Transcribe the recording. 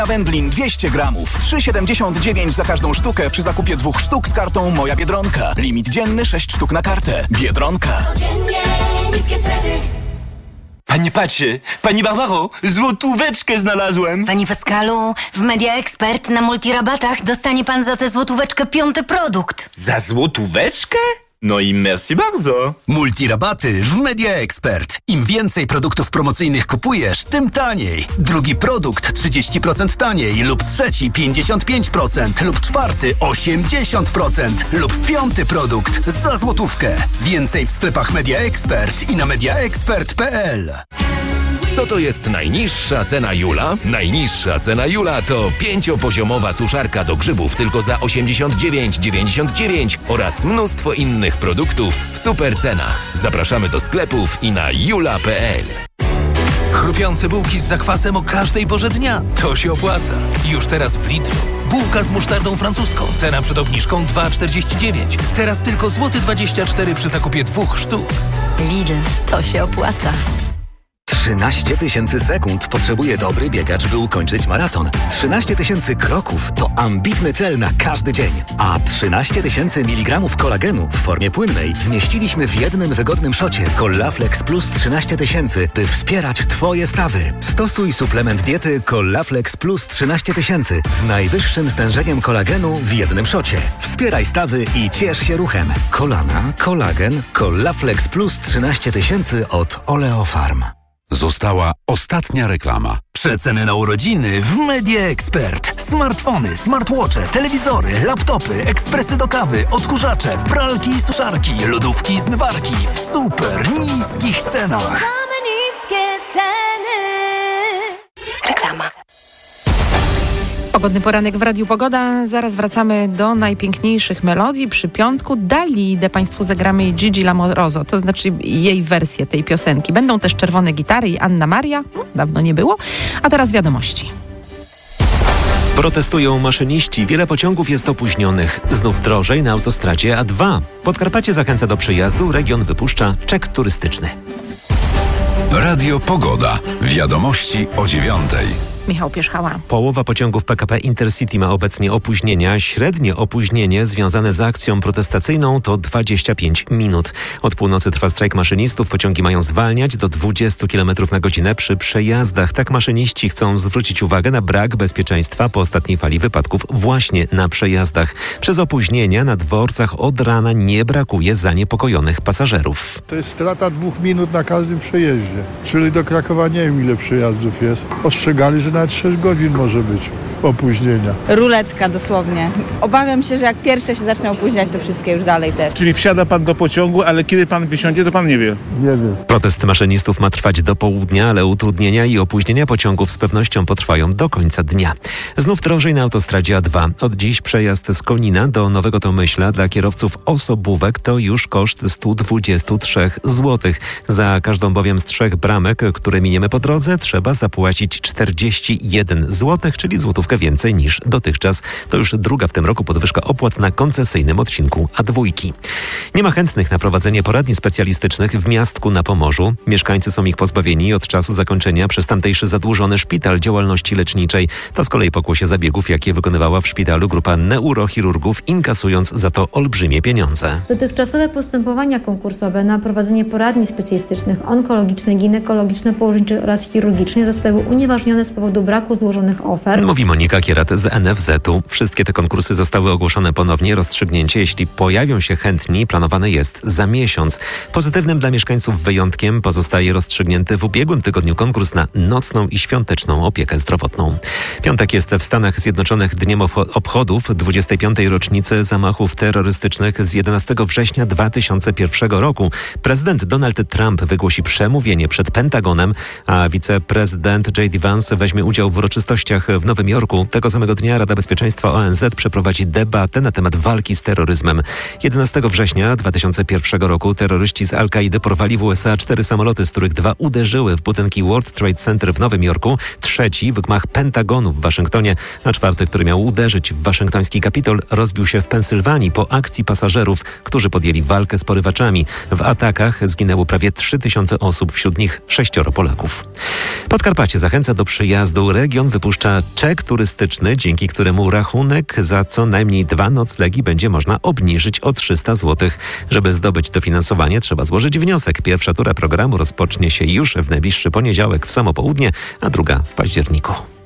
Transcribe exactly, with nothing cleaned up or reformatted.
Wędlin dwieście gramów, trzy siedemdziesiąt dziewięć za każdą sztukę przy zakupie dwóch sztuk z kartą Moja Biedronka. Limit dzienny sześć sztuk na kartę. Biedronka. Codziennie niskie ceny. Panie Pacie, pani Barbaro, złotóweczkę znalazłem. Panie Pascalu, w Media Expert na multirabatach dostanie pan za tę złotóweczkę piąty produkt. Za złotóweczkę? No i merci bardzo. Multirabaty w Media Expert. Im więcej produktów promocyjnych kupujesz, tym taniej. Drugi produkt trzydzieści procent taniej lub trzeci pięćdziesiąt pięć procent lub czwarty osiemdziesiąt procent lub piąty produkt za złotówkę. Więcej w sklepach Media Expert i na media expert kropka p l. Co to jest najniższa cena Jula? Najniższa cena Jula to pięciopoziomowa suszarka do grzybów tylko za osiemdziesiąt dziewięć dziewięćdziesiąt dziewięć oraz mnóstwo innych produktów w super cenach. Zapraszamy do sklepów i na jula kropka p l. Chrupiące bułki z zakwasem o każdej porze dnia. To się opłaca. Już teraz w Lidlu. Bułka z musztardą francuską. Cena przed obniżką dwa czterdzieści dziewięć. Teraz tylko złoty dwadzieścia cztery przy zakupie dwóch sztuk. Lidl, to się opłaca. trzynaście tysięcy sekund potrzebuje dobry biegacz, by ukończyć maraton. trzynaście tysięcy kroków to ambitny cel na każdy dzień. A trzynaście tysięcy miligramów kolagenu w formie płynnej zmieściliśmy w jednym wygodnym szocie Collaflex Plus trzynaście tysięcy, by wspierać Twoje stawy. Stosuj suplement diety Collaflex Plus trzynaście tysięcy z najwyższym stężeniem kolagenu w jednym szocie. Wspieraj stawy i ciesz się ruchem. Kolana, kolagen, Collaflex Plus trzynaście tysięcy od Oleofarm. Została ostatnia reklama. Przeceny na urodziny w Media Expert. Smartfony, smartwatche, telewizory, laptopy, ekspresy do kawy, odkurzacze, pralki i suszarki, lodówki i zmywarki w super niskich cenach. Mamy niskie ceny. Reklama. Pogodny poranek w Radiu Pogoda. Zaraz wracamy do najpiękniejszych melodii. Przy piątku Dalidę Państwu zagramy Gigi Lamoroso, to znaczy jej wersję tej piosenki. Będą też czerwone gitary i Anna Maria. No, dawno nie było. A teraz wiadomości. Protestują maszyniści. Wiele pociągów jest opóźnionych. Znów drożej na autostradzie A dwa. Podkarpacie zachęca do przyjazdu. Region wypuszcza czek turystyczny. Radio Pogoda. Wiadomości o dziewiątej. Michał Pierzchała. Połowa pociągów P K P Intercity ma obecnie opóźnienia. Średnie opóźnienie związane z akcją protestacyjną to dwadzieścia pięć minut. Od północy trwa strajk maszynistów. Pociągi mają zwalniać do dwadzieścia kilometrów na godzinę przy przejazdach. Tak maszyniści chcą zwrócić uwagę na brak bezpieczeństwa po ostatniej fali wypadków właśnie na przejazdach. Przez opóźnienia na dworcach od rana nie brakuje zaniepokojonych pasażerów. To jest strata dwóch minut na każdym przejeździe. Czyli do Krakowa nie wiem ile przejazdów jest. Ostrzegali, że nawet sześć godzin może być opóźnienia. Ruletka dosłownie. Obawiam się, że jak pierwsze się zaczną opóźniać, to wszystkie już dalej też. Czyli wsiada pan do pociągu, ale kiedy pan wysiądzie, to pan nie wie. Nie wiem. Protest maszynistów ma trwać do południa, ale utrudnienia i opóźnienia pociągów z pewnością potrwają do końca dnia. Znów drożej na autostradzie A dwa. Od dziś przejazd z Konina do Nowego Tomyśla dla kierowców osobówek to już koszt sto dwadzieścia trzy złotych. Za każdą bowiem z trzech bramek, które miniemy po drodze, trzeba zapłacić czterdzieści jeden złotych, czyli złotówkę więcej niż dotychczas. To już druga w tym roku podwyżka opłat na koncesyjnym odcinku A dwa. Nie ma chętnych na prowadzenie poradni specjalistycznych w Miastku na Pomorzu. Mieszkańcy są ich pozbawieni od czasu zakończenia przez tamtejszy zadłużony szpital działalności leczniczej. To z kolei pokłosie zabiegów, jakie wykonywała w szpitalu grupa neurochirurgów, inkasując za to olbrzymie pieniądze. Dotychczasowe postępowania konkursowe na prowadzenie poradni specjalistycznych onkologiczne, ginekologiczne, położnicze oraz chirurgiczne zostały unieważnione z powodu braku złożonych ofert. Mówi Monika Kierat z N F Z u. Wszystkie te konkursy zostały ogłoszone ponownie. Rozstrzygnięcie, jeśli pojawią się chętni, planowane jest za miesiąc. Pozytywnym dla mieszkańców wyjątkiem pozostaje rozstrzygnięty w ubiegłym tygodniu konkurs na nocną i świąteczną opiekę zdrowotną. Piątek jest w Stanach Zjednoczonych dniem obchodów dwudziestej piątej rocznicy zamachów terrorystycznych z jedenastego września dwa tysiące pierwszego roku. Prezydent Donald Trump wygłosi przemówienie przed Pentagonem, a wiceprezydent J D Vance weźmie udział w uroczystościach w Nowym Jorku. Jorku. Tego samego dnia Rada Bezpieczeństwa O N Z przeprowadzi debatę na temat walki z terroryzmem. jedenastego września dwa tysiące pierwszego roku terroryści z Al-Kaidy porwali w U S A cztery samoloty, z których dwa uderzyły w budynki World Trade Center w Nowym Jorku, trzeci w gmach Pentagonu w Waszyngtonie, a czwarty, który miał uderzyć w waszyngtoński Kapitol, rozbił się w Pensylwanii po akcji pasażerów, którzy podjęli walkę z porywaczami. W atakach zginęło prawie trzy tysiące osób, wśród nich sześcioro Polaków. Podkarpacie zachęca do przyjazdu. Region wypuszcza czek turystyczny, dzięki któremu rachunek za co najmniej dwa noclegi będzie można obniżyć o trzysta złotych. Żeby zdobyć dofinansowanie, trzeba złożyć wniosek. Pierwsza tura programu rozpocznie się już w najbliższy poniedziałek w samo południe, a druga w październiku.